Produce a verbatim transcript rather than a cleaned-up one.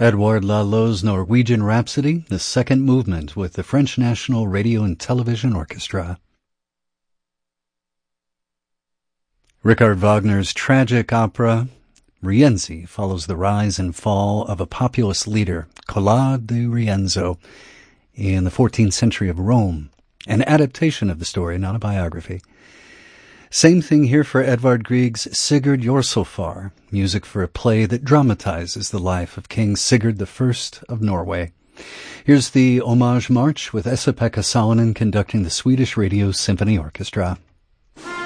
Edouard Lalo's Norwegian Rhapsody, the second movement with the French National Radio and Television Orchestra. Richard Wagner's tragic opera Rienzi follows the rise and fall of a populist leader, Cola di Rienzo, in the fourteenth century of Rome, an adaptation of the story, not a biography. Same thing here for Edvard Grieg's Sigurd Jorsalfar, music for a play that dramatizes the life of King Sigurd the First of Norway. Here's the Homage March with Esa-Pekka Salonen conducting the Swedish Radio Symphony Orchestra.